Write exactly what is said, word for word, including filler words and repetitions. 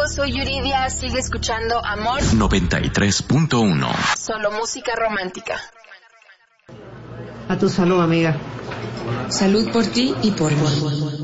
soy Yuridia, sigue escuchando Amor noventa y tres punto uno. Solo música romántica. A tu salud, amiga. Salud por ti y por mí.